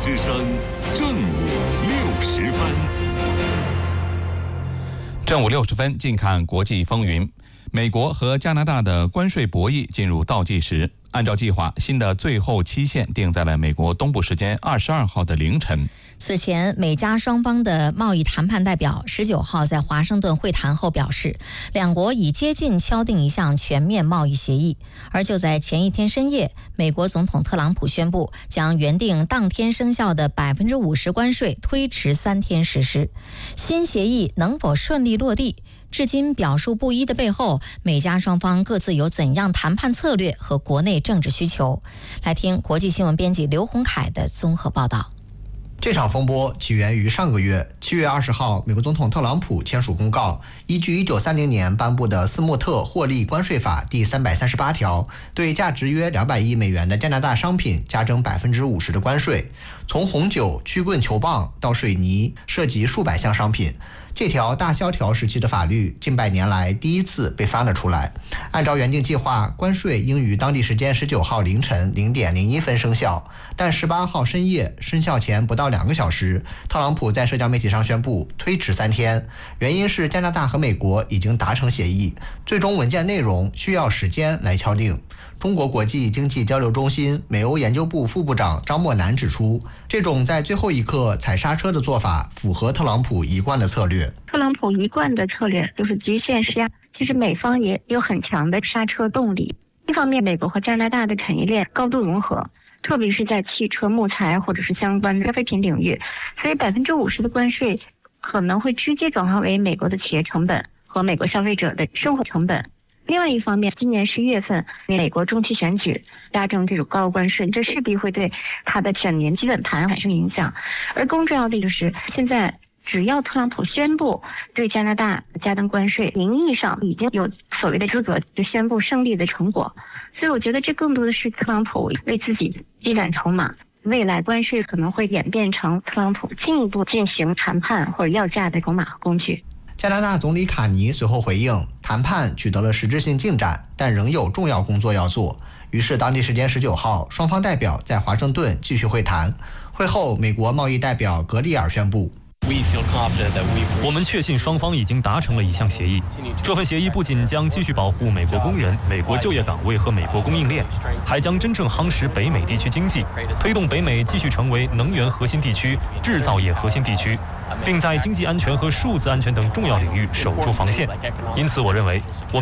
之声正午60分。 正午60分，近看国际风云。美国和加拿大的关税博弈进入倒计时。按照计划，新的最后期限定在了美国东部时间22号的凌晨。 此前，美加双方的贸易谈判代表19号在华盛顿会谈后表示，两国已接近敲定一项全面贸易协议。而就在前一天深夜，美国总统特朗普宣布将原定当天生效的50%关税推迟3天实施。新协议能否顺利落地？至今表述不一的背后，美加双方各自有怎样谈判策略和国内政治需求？来听国际新闻编辑刘洪凯的综合报道。 这场风波起源于上个月7月20号，美国总统特朗普签署公告，依据1930年颁布的斯穆特获利关税法第338条，对价值约200亿美元的加拿大商品加征50%的关税，从红酒、曲棍球棒到水泥，涉及数百项商品。这条大萧条时期的法律近100年来第一次被翻了出来。按照原定计划，关税应于当地时间19号凌晨0点01分生效，但18号深夜生效前不到2个小时，特朗普在社交媒体上宣布推迟3天，原因是加拿大和美国已经达成协议，最终文件内容需要时间来敲定。中国国际经济交流中心美欧研究部副部长张默南指出，这种在最后一刻踩刹车的做法符合特朗普一贯的策略。 特朗普一贯的策略就是极限施压，其实美方也有很强的刹车动力。一方面，美国和加拿大的产业链高度融合，特别是在汽车、木材或者是相关的消费品领域，所以50%的关税可能会直接转化为美国的企业成本和美国消费者的生活成本。另外一方面，今年11月份美国中期选举加征这种高关税，这势必会对它的整年基本盘产生影响。而更重要的就是，现在只要特朗普宣布对加拿大加征关税，名义上已经有所谓的资格就宣布胜利的成果。所以我觉得这更多的是特朗普为自己积攒筹码。未来关税可能会演变成特朗普进一步进行谈判或者要价的筹码和工具。 加拿大总理卡尼随后回应，谈判取得了实质性进展，但仍有重要工作要做。于是当地时间19号，双方代表在华盛顿继续会谈。会后，美国贸易代表格里尔宣布， 我们确信双方已经达成了一项协议。这份协议不仅将继续保护美国工人、美国就业岗位和美国供应链，还将真正夯实北美地区经济，推动北美继续成为能源核心地区、制造业核心地区，并在经济安全和数字安全等重要领域守住防线。因此，我认为我们